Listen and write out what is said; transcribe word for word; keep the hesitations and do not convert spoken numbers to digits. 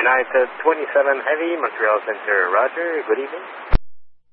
United twenty-seven Heavy, Montreal Center, roger, good evening.